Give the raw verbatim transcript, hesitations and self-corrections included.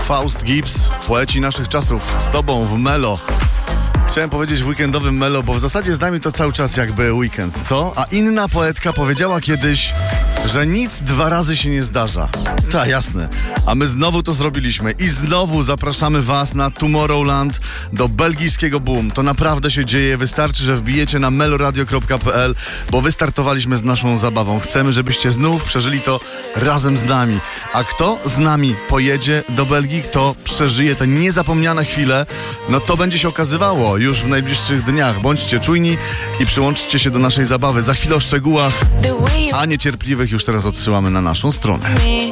Faust Gibbs, poeci naszych czasów, z tobą w Melo. Chciałem powiedzieć w weekendowym Melo, bo w zasadzie z nami to cały czas jakby weekend, co? A inna poetka powiedziała kiedyś, że nic dwa razy się nie zdarza. Tak, jasne. A my znowu to zrobiliśmy i znowu zapraszamy was na Tomorrowland, do belgijskiego Boom. To naprawdę się dzieje. Wystarczy, że wbijecie na meloradio kropka p l, bo wystartowaliśmy z naszą zabawą. Chcemy, żebyście znów przeżyli to razem z nami. A kto z nami pojedzie do Belgii, kto przeżyje te niezapomniane chwile, no to będzie się okazywało już w najbliższych dniach. Bądźcie czujni i przyłączcie się do naszej zabawy. Za chwilę o szczegółach, a niecierpliwych już teraz odsyłamy na naszą stronę.